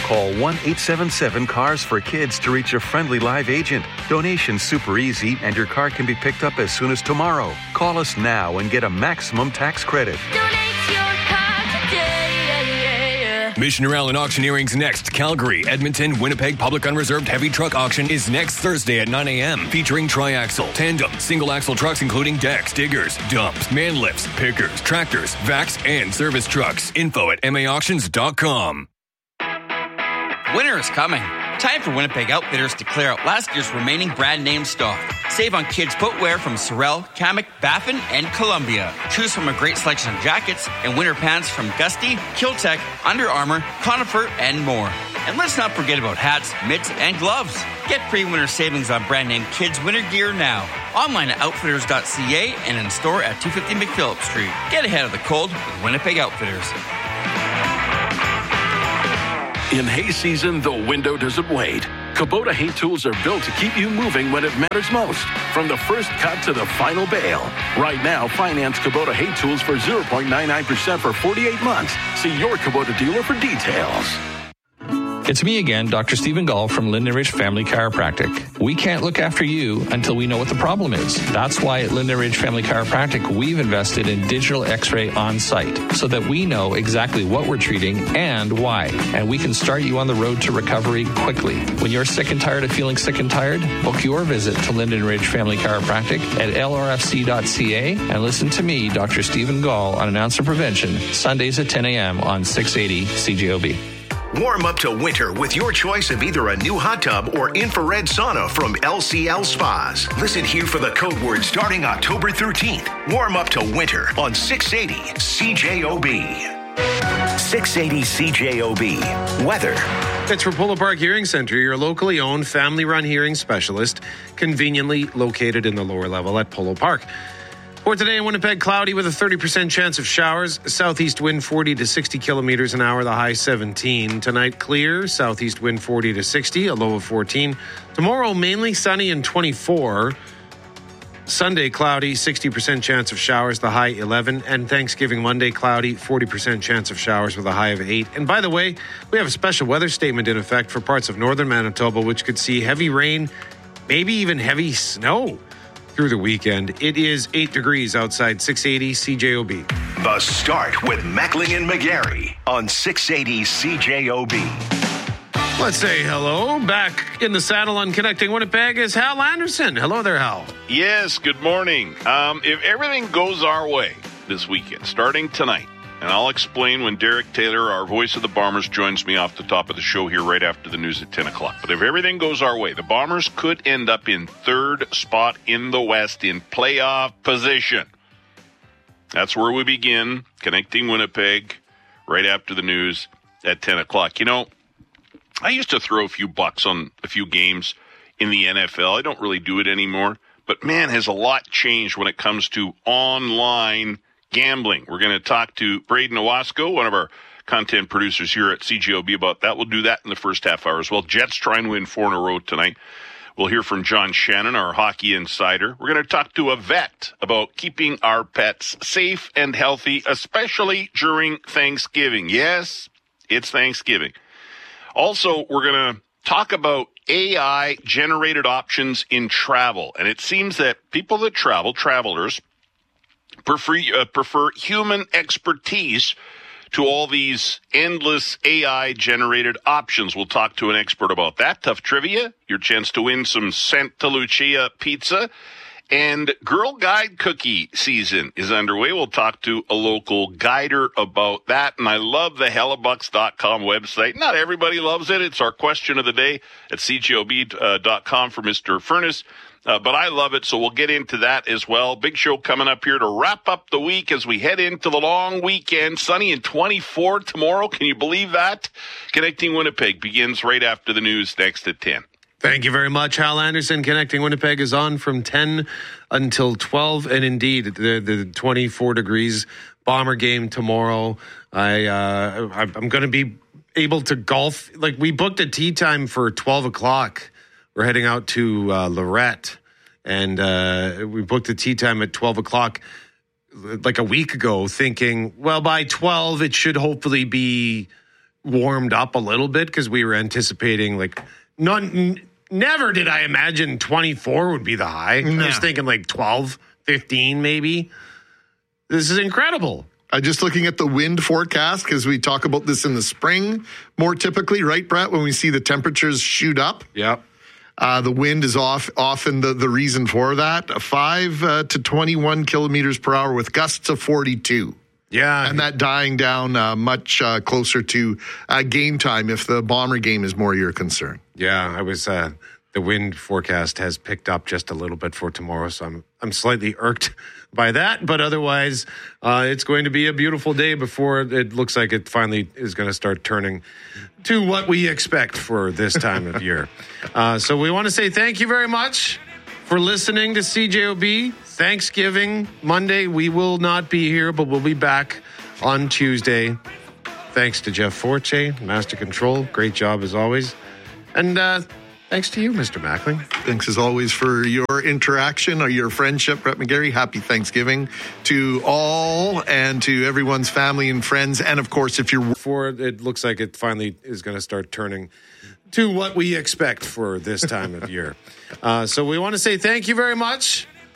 Call 1-877-CARS-FOR-KIDS to reach a friendly live agent. Donation's super easy, and your car can be picked up as soon as tomorrow. Call us now and get a maximum tax credit. Donate your car today. Mission Allen Auctioneering's next Calgary, Edmonton, Winnipeg Public Unreserved Heavy Truck Auction is next Thursday at 9 a.m. featuring triaxle, tandem, single-axle trucks including decks, diggers, dumps, man lifts, pickers, tractors, vacs, and service trucks. Info at maauctions.com. Winter is coming. Time for Winnipeg Outfitters to clear out last year's remaining brand name stock. Save on kids' footwear from Sorel, Kamek, Baffin, and Columbia. Choose from a great selection of jackets and winter pants from Gusty, Kiltech, Under Armour, Conifer, and more. And let's not forget about hats, mitts, and gloves. Get pre-winter savings on brand name kids' winter gear now. Online at outfitters.ca and in store at 250 McPhillips Street. Get ahead of the cold with Winnipeg Outfitters. In hay season, the window doesn't wait. Kubota hay tools are built to keep you moving when it matters most. From the first cut to the final bale. Right now, finance Kubota hay tools for 0.99% for 48 months. See your Kubota dealer for details. It's me again, Dr. Stephen Gall from Linden Ridge Family Chiropractic. We can't look after you until we know what the problem is. That's why at Linden Ridge Family Chiropractic, we've invested in digital x-ray on site so that we know exactly what we're treating and why. And we can start you on the road to recovery quickly. When you're sick and tired of feeling sick and tired, book your visit to Linden Ridge Family Chiropractic at lrfc.ca and listen to me, Dr. Stephen Gall, on Announcer Prevention, Sundays at 10 a.m. on 680 CJOB. Warm up to winter with your choice of either a new hot tub or infrared sauna from LCL Spas. Listen here for the code word starting October 13th. Warm up to winter on 680 CJOB. 680 CJOB. Weather. It's from Polo Park Hearing Center, your locally owned, family-run hearing specialist, conveniently located in the lower level at Polo Park. For today in Winnipeg, cloudy with a 30% chance of showers. Southeast wind 40 to 60 kilometers an hour, the high 17. Tonight, clear. Southeast wind 40 to 60, a low of 14. Tomorrow, mainly sunny and 24. Sunday, cloudy, 60% chance of showers, the high 11. And Thanksgiving Monday, cloudy, 40% chance of showers with a high of 8. And by the way, we have a special weather statement in effect for parts of northern Manitoba, which could see heavy rain, maybe even heavy snow through the weekend. It is 8 degrees outside 680 CJOB. The Start with Mackling and McGarry on 680 CJOB. Let's say hello. Back in the saddle on Connecting Winnipeg is Hal Anderson. Hello there, Hal. Yes, good morning. If everything goes our way this weekend, starting tonight, and I'll explain when Derek Taylor, our voice of the Bombers, joins me off the top of the show here right after the news at 10 o'clock. But if everything goes our way, the Bombers could end up in third spot in the West in playoff position. That's where we begin, Connecting Winnipeg, right after the news at 10 o'clock. You know, I used to throw a few bucks on a few games in the NFL. I don't really do it anymore. But, man, has a lot changed when it comes to online gambling. We're going to talk to Braden Owasco, one of our content producers here at CJOB, about that. We'll do that in the first half hour as well. Jets trying to win 4 in a row tonight. We'll hear from John Shannon, our hockey insider. We're going to talk to a vet about keeping our pets safe and healthy, especially during Thanksgiving. Yes, it's Thanksgiving. Also, we're going to talk about AI-generated options in travel. And it seems that people that travel, travelers, prefer human expertise to all these endless AI-generated options. We'll talk to an expert about that. Tough trivia, your chance to win some Santa Lucia pizza. And Girl Guide cookie season is underway. We'll talk to a local guider about that. And I love the Hellebucks.com website. Not everybody loves it. It's our question of the day at cjob.com for Mr. Furness. But I love it, so we'll get into that as well. Big show coming up here to wrap up the week as we head into the long weekend. Sunny and 24 tomorrow. Can you believe that? Connecting Winnipeg begins right after the news next at 10. Thank you very much, Hal Anderson. Connecting Winnipeg is on from 10 until 12. And indeed, the 24 degrees Bomber game tomorrow. I'm going to be able to golf. Like, we booked a tee time for 12 o'clock. We're heading out to Lorette, and we booked the tee time at 12 o'clock like a week ago, thinking, well, by 12, it should hopefully be warmed up a little bit because we were anticipating never did I imagine 24 would be the high. No. I was thinking 12, 15 maybe. This is incredible. Just looking at the wind forecast, because we talk about this in the spring more typically, right, Brett, when we see the temperatures shoot up. Yep. The wind is often the reason for that. 5 to 21 kilometers per hour with gusts of 42. Yeah. And that dying down much closer to game time if the Bomber game is more your concern. Yeah, I was. The wind forecast has picked up just a little bit for tomorrow, so I'm slightly irked by that. But otherwise, it's going to be a beautiful day before it looks like it finally is going to start turning to what we expect for this time of year. So we want to say thank you very much for listening to CJOB. Thanksgiving Monday, we will not be here, but we'll be back on Tuesday. Thanks to Jeff Forte, Master Control. Great job as always. And thanks to you, Mr. Mackling. Thanks as always for your interaction or your friendship, Brett McGarry. Happy Thanksgiving to all and to everyone's family and friends. And of course, if you're... It looks like it finally is going to start turning to what we expect for this time of year. So we want to say thank you very much